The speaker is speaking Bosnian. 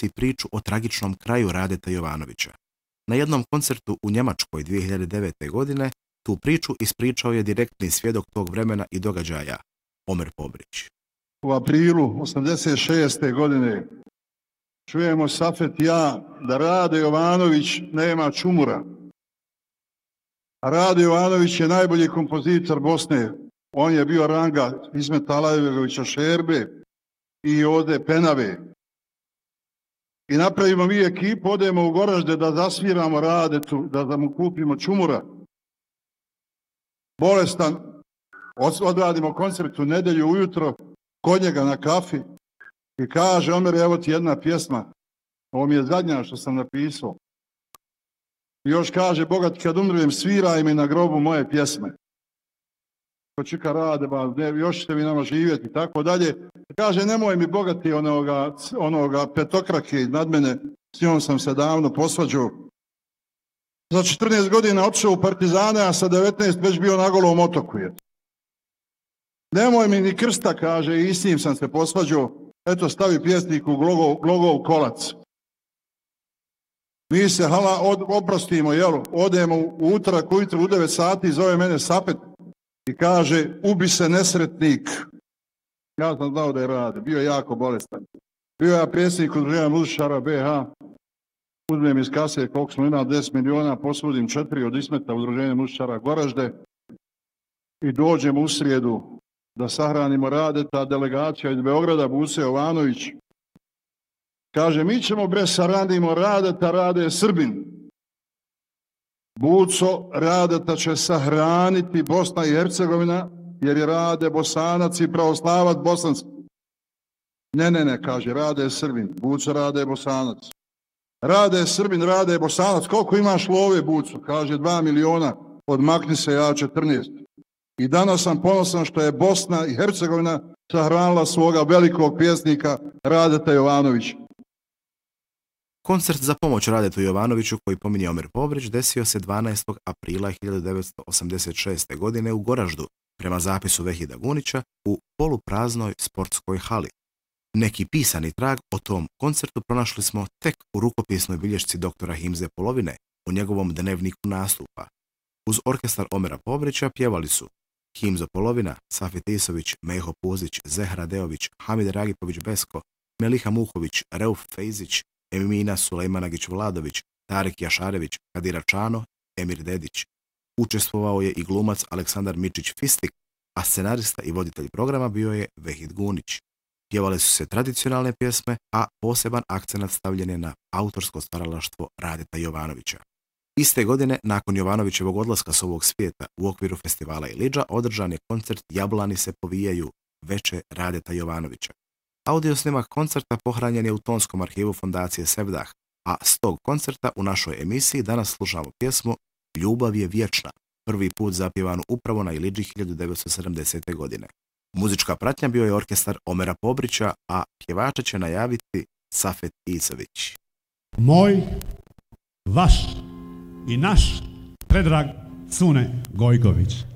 prenosi priču o tragičnom kraju Radeta Jovanovića. Na jednom koncertu u Njemačkoj 2009. godine tu priču ispričao je direktni svjedok tog vremena i događaja, Omer Pobrić. U aprilu 86. godine čujemo Safet i ja da Rade Jovanović nema čumura. A Rade Jovanović je najbolji kompozitor Bosne. On je bio ranga Ismet Alajevića Šerbe i Ode Penave. I napravimo mi ekipu, odemo u Goražde da zasviramo Radetu, da mu kupimo čumura. Bolestan, odradimo koncert u nedjelju ujutro, kod njega na kafi i kaže, Omer, evo ti jedna pjesma, ovo mi je zadnja što sam napisao. I još kaže, Boga ti kad umrujem, sviraj mi na grobu moje pjesme. Ko čeka Rade, još ćete vi nama živjeti i tako dalje. Kaže, nemoj mi bogati onoga petokrake nad mene, s njom sam se davno posvađao. Za 14 godina otišao u Partizane, a sa 19 već bio na Golom otoku. Nemoj mi ni krsta, kaže, i s njim sam se posvađao. Eto, stavi pjesnik u Glogov kolac. Mi se oprostimo, odemo u utorak ujutro u 9 sati, zove mene Sapet i kaže, ubi se nesretnik. Ja sam znao da je Rade, bio je jako bolestan. Bio ja predsjednik udruženja muzičara BH, uzmem iz kase koliko smo imali 10 miliona, posvodim 4 od Ismeta udruženja muzičara Goražde i dođemo u srijedu da sahranimo Radeta, delegacija iz Beograda, Buce Jovanović. Kaže, mi ćemo saranimo Radeta, Rade je Srbin. Buco, Radeta će sahraniti Bosna i Hercegovina, jer je Rade Bosanac i pravoslavac bosanski. Ne, kaže, Rade je Srbin. Buco, Rade je Bosanac. Rade je Srbin, Rade je Bosanac. Koliko imaš love, Buco? Kaže, 2 miliona. Odmakni se, ja 14. I danas sam ponosan što je Bosna i Hercegovina sahranila svoga velikog pjesnika Radeta Jovanovića. Koncert za pomoć Radetu Jovanoviću, koji pominje Omer Pobrić, desio se 12. aprila 1986. godine u Goraždu, prema zapisu Vehida Gunića, u polupraznoj sportskoj hali. Neki pisani trag o tom koncertu pronašli smo tek u rukopisnoj bilješci doktora Himze Polovine u njegovom dnevniku nastupa. Uz orkestar Omera Pobrića pjevali su Himzo Polovina, Safet Isović, Meho Puzić, Zehra Deović, Hamid Ragipović-Besko, Meliha Muhović, Reuf Fejzić, Emina Sulejmanagić-Vladović, Tarik Jašarević, Kadira Čano, Emir Dedić. Učestvovao je i glumac Aleksandar Mičić-Fistik, a scenarista i voditelj programa bio je Vehid Gunić. Pjevale su se tradicionalne pjesme, a poseban akcenat stavljen je na autorsko stvaralaštvo Radeta Jovanovića. Iste godine, nakon Jovanovićevog odlaska s ovog svijeta u okviru festivala Ilidža, održan je koncert Jablani se povijaju, veče Radeta Jovanovića. Audio snimak koncerta pohranjen je u tonskom arhivu Fondacije Sevdah, a s tog koncerta u našoj emisiji danas slušamo pjesmu Ljubav je vječna, prvi put zapjevanu upravo na Ilidži 1970. godine. Muzička pratnja bio je orkestar Omera Pobrića, a pjevača će najaviti Safet Isović. Moj, vaš i naš Predrag Cune Gojković.